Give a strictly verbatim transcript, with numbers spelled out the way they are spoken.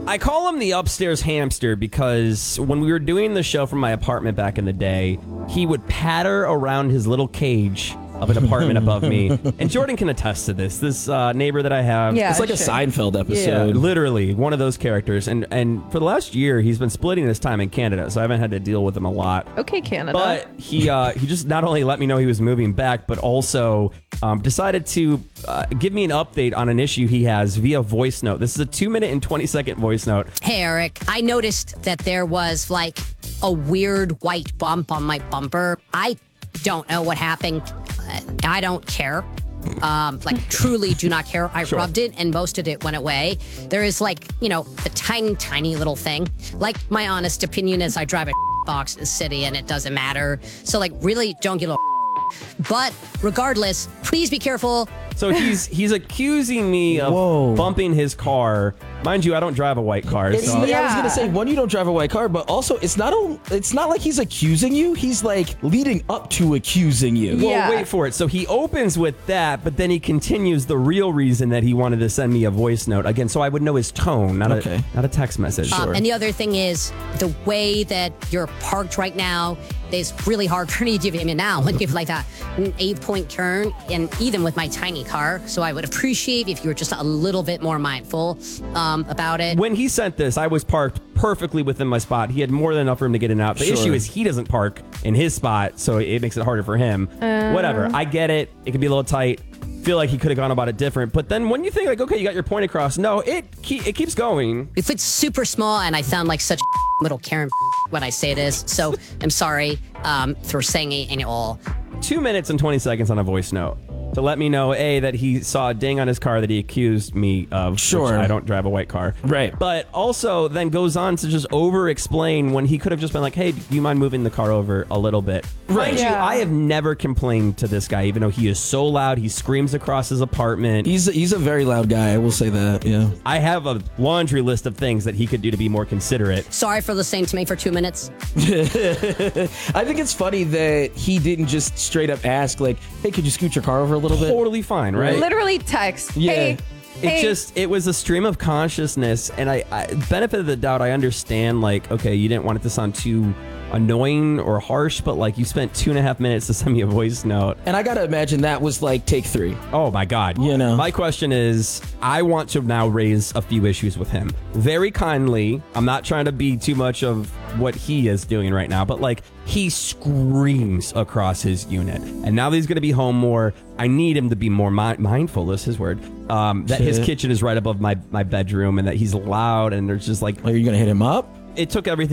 I call him the upstairs hamster because when we were doing the show from my apartment back in the day, he would patter around his little cage of an apartment above me. And Jordan can attest to this. This uh, neighbor that I have. Yeah, It's like sure. a Seinfeld episode. Yeah, literally one of those characters. And and for the last year, he's been splitting his time in Canada, so I haven't had to deal with him a lot. Okay, Canada. But he uh, he just not only let me know he was moving back, but also um, decided to uh, give me an update on an issue he has via voice note. This is a two minute and twenty second voice note. Hey, Eric, I noticed that there was like a weird white bump on my bumper. I don't know what happened. I don't care. Um, like, truly do not care. I Sure. rubbed it and most of it went away. There is like, you know, a tiny, tiny little thing. Like, my honest opinion is I drive a box in the city and it doesn't matter. So, like, really don't give a But regardless, please be careful. So he's he's accusing me of Whoa. bumping his car. Mind you, I don't drive a white car. It's, So yeah, I was Yeah. gonna say, one, you don't drive a white car, but also it's not a, it's not like he's accusing you. He's like leading up to accusing you. Well, Yeah. wait for it. So he opens with that, but then he continues the real reason that he wanted to send me a voice note again, so I would know his tone, not Okay. a not a text message. Um, and the other thing is the way that you're parked right now is really hard for me to give you now. When you have like that an eight point turn, and even with my tiny car, so I would appreciate if you were just a little bit more mindful um, about it. When he sent this, I was parked perfectly within my spot. He had more than enough room to get in and out. The Sure. issue is he doesn't park in his spot, so it makes it harder for him. Whatever. I get it. It can be a little tight. Feel like he could have gone about it different. But then when you think like, okay, you got your point across. No, it ke- it keeps going. If it's super small, and I sound like such a little Karen when I say this, so I'm sorry um, for saying it and all. Two minutes and twenty seconds on a voice note to let me know, A, that he saw a ding on his car that he accused me of. which Sure. I don't drive a white car. Right. But also then goes on to just over-explain when he could have just been like, hey, do you mind moving the car over a little bit? Right. Mind you, Yeah. I have never complained to this guy, even though he is so loud. He screams across his apartment. He's he's a very loud guy. I will say that. Yeah. I have a laundry list of things that he could do to be more considerate. Sorry for listening to me for two minutes. I think it's funny that he didn't just straight up ask like, "Hey, could you scoot your car over a little bit?" Totally fine, right? Literally text. Yeah. Hey, It hey. just, it was a stream of consciousness, and I, I, benefit of the doubt, I understand, like, okay, you didn't want it to sound too annoying or harsh, but, like, you spent two and a half minutes to send me a voice note. And I gotta imagine that was like take three. Oh, my God. You know. My question is, I want to now raise a few issues with him. Very kindly, I'm not trying to be too much of what he is doing right now, but, like, he screams across his unit. And now that he's going to be home more, I need him to be more mi- mindful, that's his word, um, that his Shit. kitchen is right above my, my bedroom and that he's loud and there's just, like, Are you gonna hit him up? it took everything